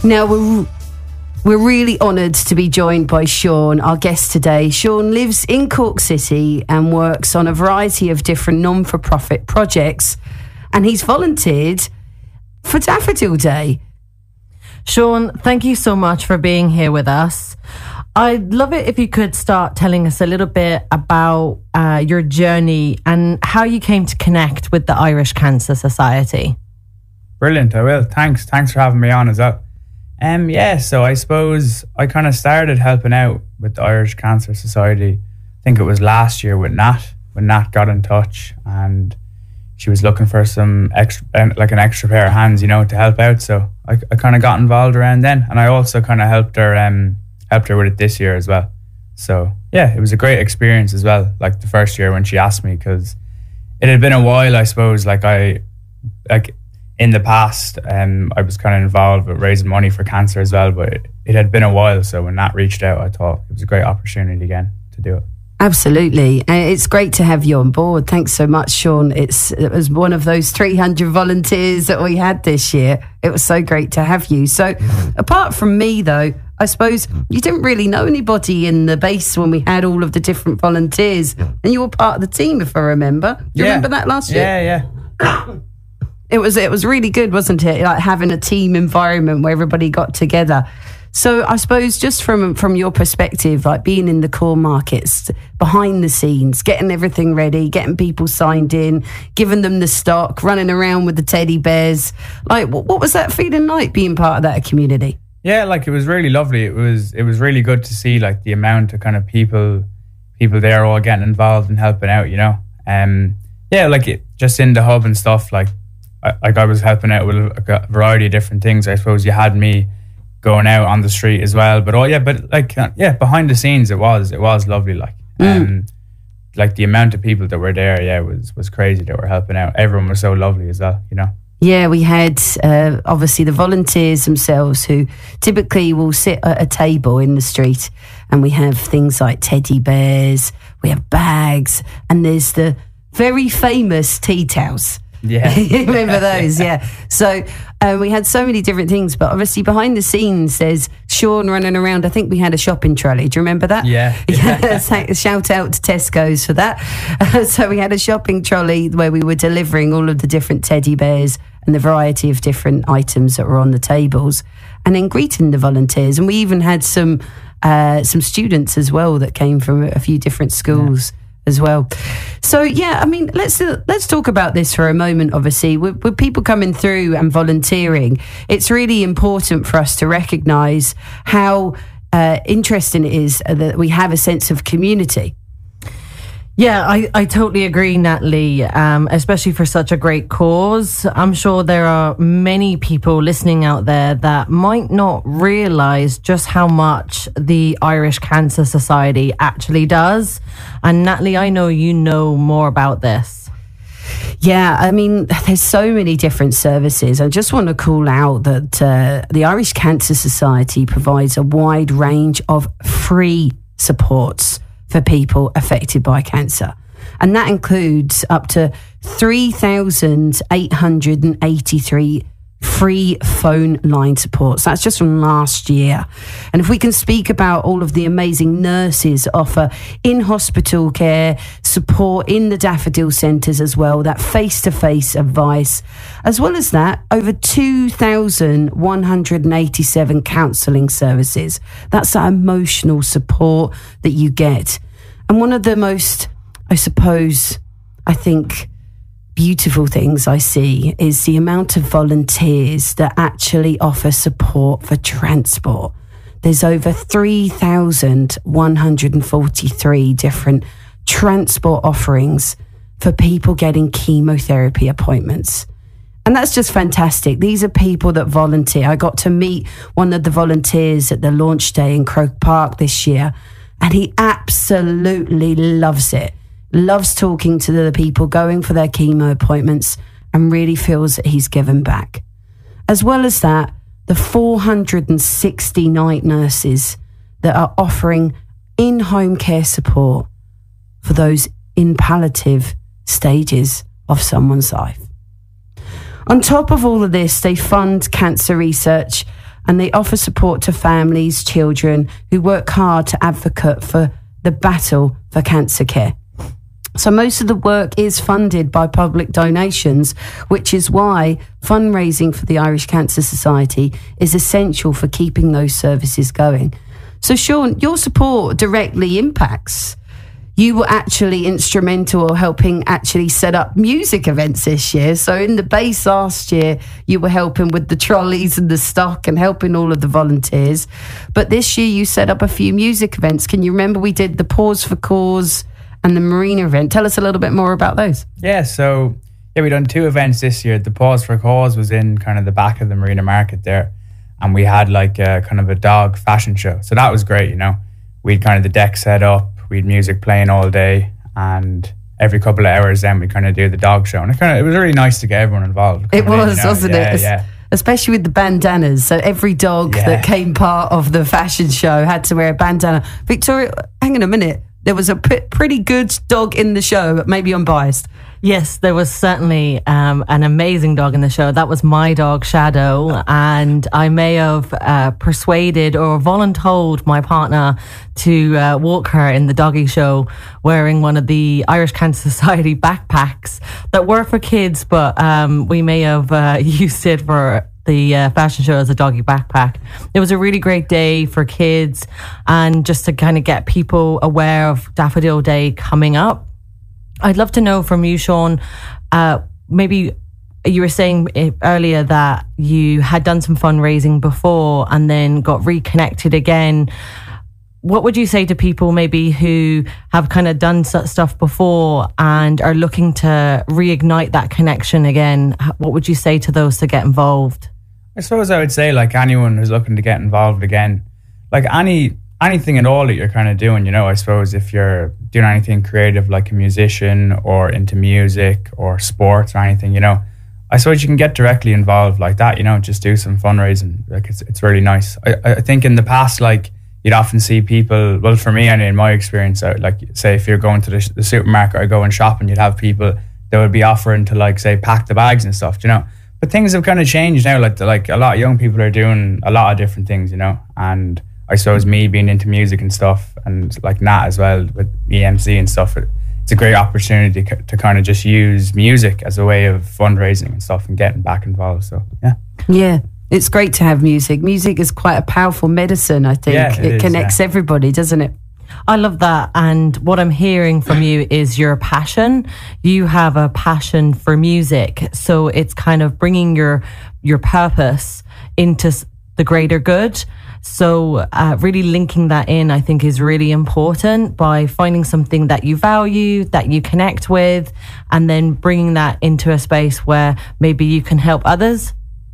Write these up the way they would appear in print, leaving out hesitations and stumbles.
Now, we're really honoured to be joined by Sean, our guest today. Sean lives in Cork City and works on a variety of different non-for-profit projects, and he's volunteered for Daffodil Day. Sean, thank you so much for being here with us. I'd love it if you could start telling us a little bit about your journey and how you came to connect with the Irish Cancer Society. Brilliant, I will. Thanks for having me on as well. So I suppose I kind of started helping out with the Irish Cancer Society. I think it was last year with Nat, when Nat got in touch and she was looking for some extra, like an extra pair of hands, to help out. So I kind of got involved around then, and I also kind of helped her with it this year as well. So yeah, it was a great experience as well. Like the first year when she asked me, because it had been a while, I suppose. In the past, I was kind of involved with raising money for cancer as well, but it had been a while. So when Nat reached out, I thought it was a great opportunity again to do it. Absolutely. It's great to have you on board. Thanks so much, Sean. It was one of those 300 volunteers that we had this year. It was so great to have you. So apart from me, though, I suppose you didn't really know anybody in the base when we had all of the different volunteers, and you were part of the team, if I remember. Do you remember that last year? Yeah. It was really good, wasn't it? Like having a team environment where everybody got together. So I suppose just from your perspective, like being in the core markets, behind the scenes, getting everything ready, getting people signed in, giving them the stock, running around with the teddy bears. Like, what was that feeling like being part of that community? Yeah, like it was really lovely. It was really good to see like the amount of kind of people there all getting involved and helping out, just in the hub and stuff. Like I was helping out with a variety of different things. I suppose you had me going out on the street as well, but behind the scenes it was lovely. Like the amount of people that were there, was crazy that were helping out. Everyone was so lovely as well, Yeah, we had obviously the volunteers themselves who typically will sit at a table in the street, and we have things like teddy bears, we have bags, and there's the very famous tea towels. Yeah. Remember those? Yeah. So we had so many different things, but obviously behind the scenes there's Sean running around. I think we had a shopping trolley. Do you remember that? Yeah. Shout out to Tesco's for that. So we had a shopping trolley where we were delivering all of the different teddy bears and the variety of different items that were on the tables, and then greeting the volunteers. And we even had some students as well that came from a few different schools. Yeah. As well. So yeah, I mean, let's talk about this for a moment. Obviously, with people coming through and volunteering, it's really important for us to recognise how interesting it is that we have a sense of community. Yeah, I totally agree, Natalie, especially for such a great cause. I'm sure there are many people listening out there that might not realise just how much the Irish Cancer Society actually does. And Natalie, I know you know more about this. Yeah, I mean, there's so many different services. I just want to call out that the Irish Cancer Society provides a wide range of free supports for people affected by cancer. And that includes up to 3,883 free phone line supports. That's just from last year. And if we can speak about all of the amazing nurses offer in-hospital care, support in the Daffodil Centres as well, that face-to-face advice, as well as that, over 2,187 counselling services. That's that emotional support that you get. And one of the most, I think, beautiful things I see is the amount of volunteers that actually offer support for transport. There's over 3,143 different transport offerings for people getting chemotherapy appointments. And that's just fantastic. These are people that volunteer. I got to meet one of the volunteers at the launch day in Croke Park this year, and he absolutely loves it. Loves talking to the people going for their chemo appointments and really feels that he's given back. As well as that, the 460 night nurses that are offering in-home care support for those in palliative stages of someone's life. On top of all of this, they fund cancer research and they offer support to families, children who work hard to advocate for the battle for cancer care. So most of the work is funded by public donations, which is why fundraising for the Irish Cancer Society is essential for keeping those services going. So Sean, your support directly impacts. You were actually instrumental in helping actually set up music events this year. So in the base last year, you were helping with the trolleys and the stock and helping all of the volunteers. But this year you set up a few music events. Can you remember we did the Pause for Cause and the Marina event? Tell us a little bit more about those. Yeah, so we done 2 events this year. The Pause for Cause was in kind of the back of the Marina Market there. And we had like a kind of a dog fashion show. So that was great, you know. We'd kind of the deck set up. We'd music playing all day, and every couple of hours then we kind of do the dog show. And it was really nice to get everyone involved. It was, wasn't it? Yeah. Especially with the bandanas. So every dog that came part of the fashion show had to wear a bandana. Victoria, hang on a minute. There was a pretty good dog in the show, but maybe I'm biased. Yes, there was certainly an amazing dog in the show. That was my dog, Shadow, and I may have persuaded or voluntold my partner to walk her in the doggy show wearing one of the Irish Cancer Society backpacks that were for kids, but we may have used it for the fashion show as a doggy backpack. It was a really great day for kids and just to kind of get people aware of Daffodil Day coming up. I'd love to know from you, Sean, maybe you were saying earlier that you had done some fundraising before and then got reconnected again. What would you say to people maybe who have kind of done such stuff before and are looking to reignite that connection again? What would you say to those to get involved? I suppose I would say like anyone who's looking to get involved again, like anything at all that you're kind of doing, you know, I suppose if you're doing anything creative like a musician or into music or sports or anything, you know, I suppose you can get directly involved like that, you know, just do some fundraising. Like it's really nice. I think in the past, like you'd often see people, well for me anyway, in my experience, like say if you're going to the supermarket or going shopping, you'd have people that would be offering to like say pack the bags and stuff, you know. But things have kind of changed now, like a lot of young people are doing a lot of different things, you know, and I suppose me being into music and stuff and like Nat as well with EMC and stuff, it's a great opportunity to kind of just use music as a way of fundraising and stuff and getting back involved. So, yeah. Yeah, it's great to have music. Music is quite a powerful medicine, I think. Yeah, it connects everybody, doesn't it? I love that. And what I'm hearing from you is your passion. You have a passion for music. So it's kind of bringing your purpose into the greater good. So really linking that in, I think, is really important by finding something that you value, that you connect with, and then bringing that into a space where maybe you can help others.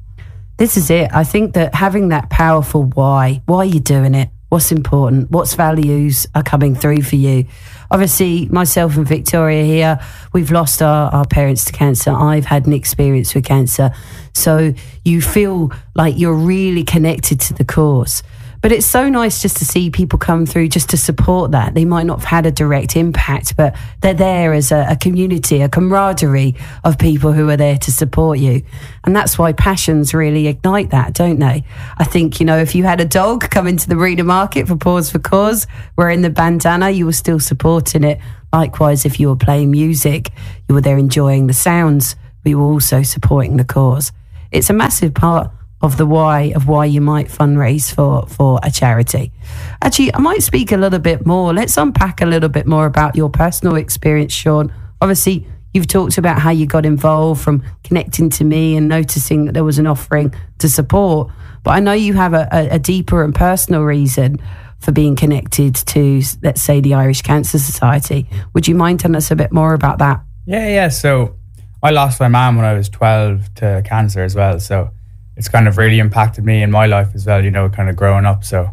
This is it. I think that having that powerful why are you doing it? What's important? What's values are coming through for you? Obviously, myself and Victoria here, we've lost our parents to cancer. I've had an experience with cancer. So you feel like you're really connected to the cause. But it's so nice just to see people come through just to support that. They might not have had a direct impact, but they're there as a community, a camaraderie of people who are there to support you. And that's why passions really ignite that, don't they? I think, you know, if you had a dog come into the Marina Market for Pause for Cause, wearing the bandana, you were still supporting it. Likewise, if you were playing music, you were there enjoying the sounds, but you were also supporting the cause. It's a massive part of the why you might fundraise for a charity. Actually, I might speak a little bit more. Let's unpack a little bit more about your personal experience, Sean. Obviously, you've talked about how you got involved from connecting to me and noticing that there was an offering to support. But I know you have a deeper and personal reason for being connected to, let's say, the Irish Cancer Society. Would you mind telling us a bit more about that? Yeah. So I lost my mum when I was 12 to cancer as well. So it's kind of really impacted me in my life as well, you know, kind of growing up. So,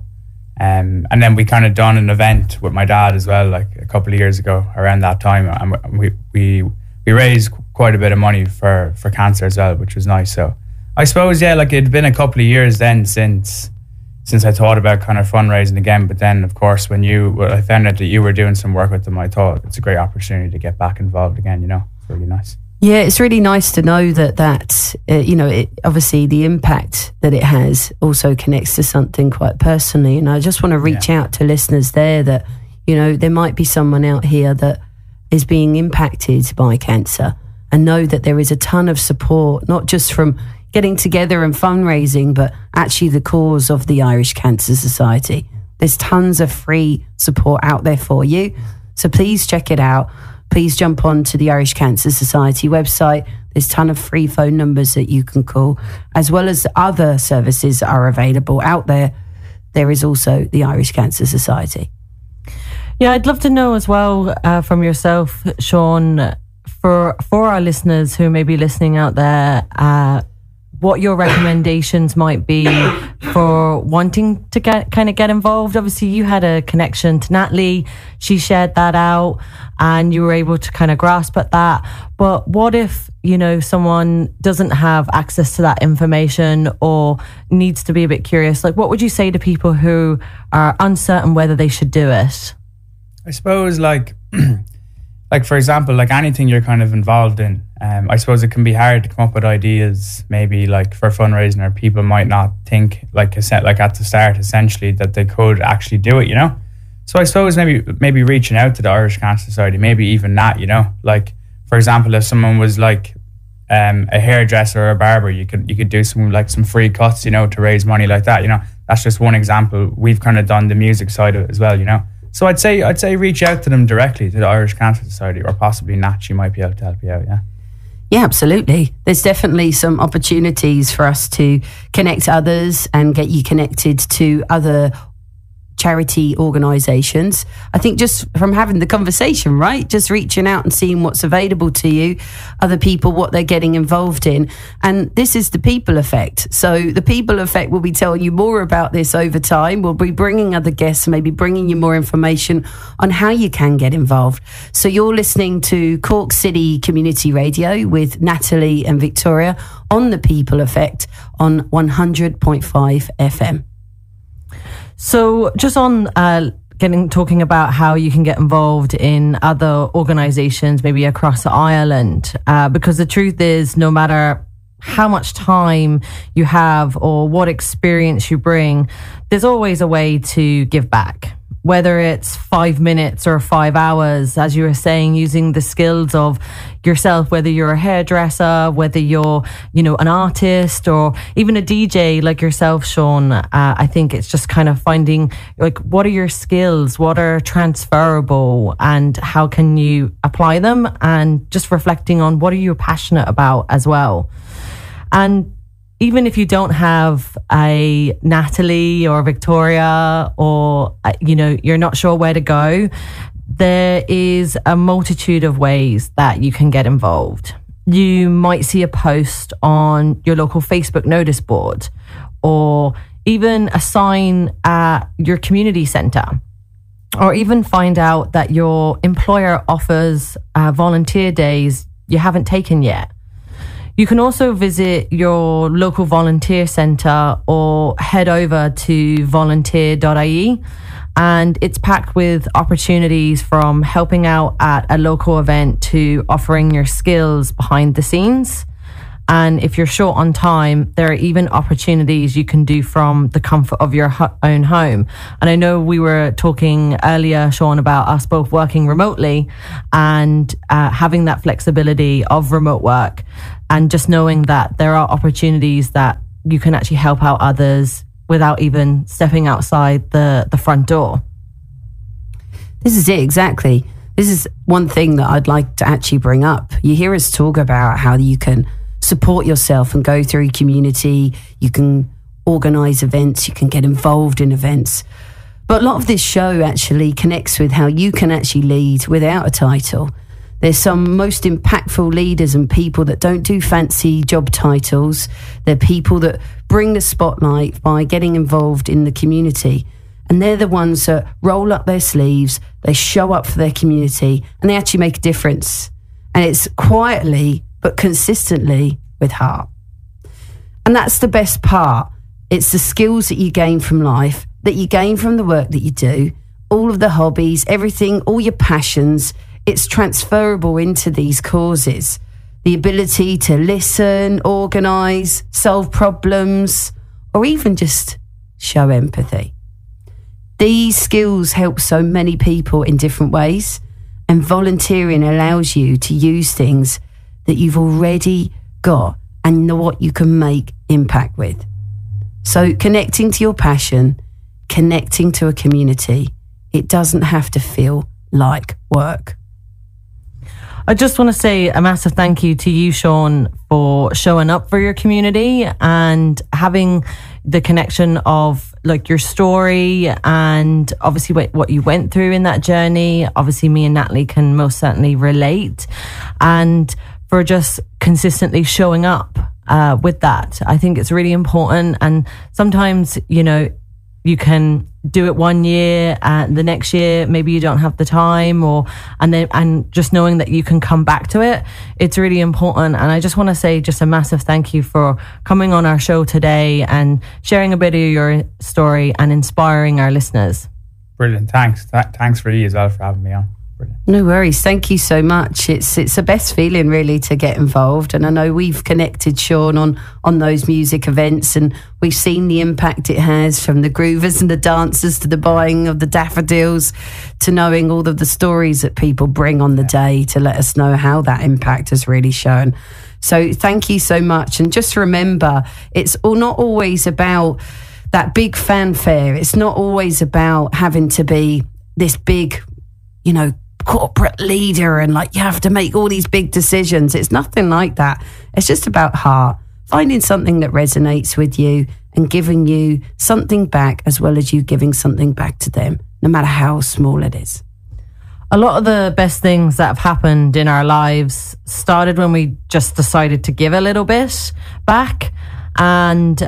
and then we kind of done an event with my dad as well, like a couple of years ago around that time. And we raised quite a bit of money for cancer as well, which was nice. So I suppose, yeah, like it'd been a couple of years then since I thought about kind of fundraising again. But then, of course, when I found out that you were doing some work with them, I thought it's a great opportunity to get back involved again, you know. It's really nice. Yeah, it's really nice to know that obviously the impact that it has also connects to something quite personally. And I just want to reach out to listeners there that, there might be someone out here that is being impacted by cancer, and know that there is a ton of support, not just from getting together and fundraising, but actually the cause of the Irish Cancer Society. There's tons of free support out there for you. So please check it out. Please jump on to the Irish Cancer Society website. There's a ton of free phone numbers that you can call, as well as other services that are available out there. There is also the Irish Cancer Society. Yeah, I'd love to know as well from yourself, Sean, for our listeners who may be listening out there, what your recommendations might be for wanting to get involved. Obviously, you had a connection to Natalie. She shared that out and you were able to kind of grasp at that. But what if, someone doesn't have access to that information or needs to be a bit curious? Like, what would you say to people who are uncertain whether they should do it? I suppose like for example, like anything you're kind of involved in, I suppose it can be hard to come up with ideas, maybe like for fundraising, or people might not think like at the start, essentially, that they could actually do it, So I suppose maybe reaching out to the Irish Cancer Society, maybe even that, like for example, if someone was like a hairdresser or a barber, you could do some free cuts, to raise money like that, That's just one example. We've kind of done the music side of it as well, So I'd say reach out to them directly, to the Irish Cancer Society, or possibly Nat. She might be able to help you out. Yeah, absolutely. There's definitely some opportunities for us to connect others and get you connected to other charity organisations. I think just from having the conversation, right? Just reaching out and seeing what's available to you, other people, what they're getting involved in. And this is the People Effect. So the People Effect will be telling you more about this over time. We'll be bringing other guests, maybe bringing you more information on how you can get involved. So you're listening to Cork City Community Radio with Natalie and Victoria on the People Effect on 100.5 FM. So just on talking about how you can get involved in other organisations, maybe across Ireland, because the truth is, no matter how much time you have or what experience you bring, there's always a way to give back. Whether it's 5 minutes or 5 hours, as you were saying, using the skills of yourself, whether you're a hairdresser, whether you're, an artist or even a DJ like yourself, Sean. I think it's just kind of finding what are your skills, what are transferable, and how can you apply them, and just reflecting on what are you passionate about as well. And even if you don't have a Natalie or Victoria, or, you're not sure where to go, there is a multitude of ways that you can get involved. You might see a post on your local Facebook notice board, or even a sign at your community centre, or even find out that your employer offers volunteer days you haven't taken yet. You can also visit your local volunteer centre or head over to volunteer.ie, and it's packed with opportunities from helping out at a local event to offering your skills behind the scenes. And if you're short on time, there are even opportunities you can do from the comfort of your own home. And I know we were talking earlier, Sean, about us both working remotely and having that flexibility of remote work, and just knowing that there are opportunities that you can actually help out others without even stepping outside the front door. This is it, exactly. This is one thing that I'd like to actually bring up. You hear us talk about how you can support yourself and go through community, you can organise events, you can get involved in events. But a lot of this show actually connects with how you can actually lead without a title. There's some most impactful leaders and people that don't do fancy job titles. They're people that bring the spotlight by getting involved in the community. And they're the ones that roll up their sleeves, they show up for their community, and they actually make a difference. And it's quietly but consistently with heart. And that's the best part. It's the skills that you gain from life, that you gain from the work that you do, all of the hobbies, everything, all your passions. It's transferable into these causes. the ability to listen, organise, solve problems, or even just show empathy. These skills help so many people in different ways, and volunteering allows you to use things that you've already got and know what you can make impact with. So connecting to your passion, connecting to a community, it doesn't have to feel like work. I just want to say a massive thank you to you, Sean, for showing up for your community and having the connection of like your story and obviously what you went through in that journey. Obviously, me and Natalie can most certainly relate, and for just consistently showing up with that. I think it's really important. And sometimes, you know, you can do it one year and the next year maybe you don't have the time, and just knowing that you can come back to it, it's really important. And I just want to say just a massive thank you for coming on our show today and sharing a bit of your story and inspiring our listeners. Brilliant. Thanks for you as well for having me on. Brilliant. No worries. Thank you so much. It's the best feeling really to get involved. And I know we've connected, Sean, on those music events, and we've seen the impact it has, from the groovers and the dancers to the buying of the daffodils to knowing all of the stories that people bring on the day to let us know how that impact has really shown. So thank you so much. And just remember, it's not always about that big fanfare. It's not always about having to be this big, you know, corporate leader and like you have to make all these big decisions. It's nothing like that. It's just about heart, finding something that resonates with you and giving you something back, as well as you giving something back to them, no matter how small it is. A lot of the best things that have happened in our lives started when we just decided to give a little bit back. And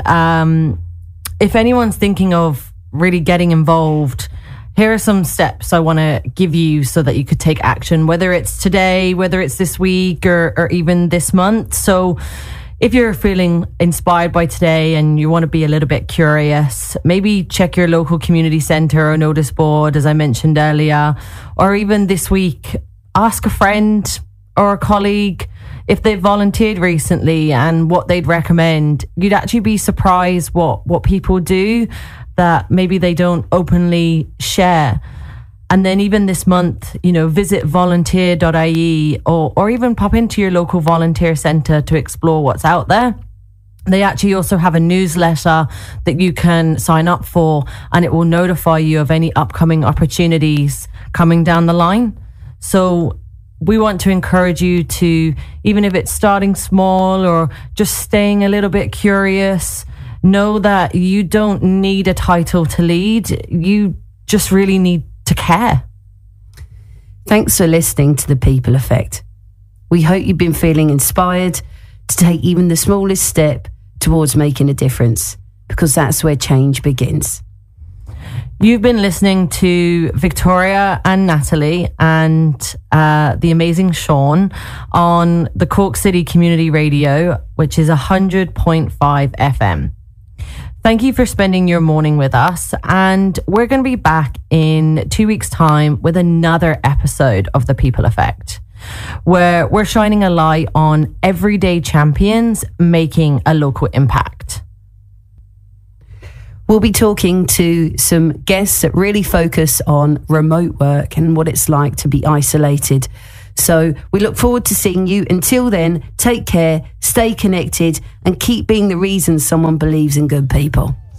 if anyone's thinking of really getting involved, here are some steps I want to give you so that you could take action, whether it's today, whether it's this week, or even this month. So if you're feeling inspired by today and you want to be a little bit curious, maybe check your local community centre or notice board, as I mentioned earlier, or even this week, ask a friend or a colleague if they've volunteered recently and what they'd recommend. You'd actually be surprised what people do that maybe they don't openly share. And then even this month, you know, visit volunteer.ie or even pop into your local volunteer centre to explore what's out there. They actually also have a newsletter that you can sign up for, and it will notify you of any upcoming opportunities coming down the line. So we want to encourage you to, even if it's starting small or just staying a little bit curious, know that you don't need a title to lead. You just really need to care. Thanks for listening to The People Effect. We hope you've been feeling inspired to take even the smallest step towards making a difference, because that's where change begins. You've been listening to Victoria and Natalie and the amazing Sean on the Cork City Community Radio, which is 100.5 FM. Thank you for spending your morning with us, and we're going to be back in 2 weeks' time with another episode of The People Effect, where we're shining a light on everyday champions making a local impact. We'll be talking to some guests that really focus on remote work and what it's like to be isolated. So we look forward to seeing you. Until then, take care, stay connected, and keep being the reason someone believes in good people.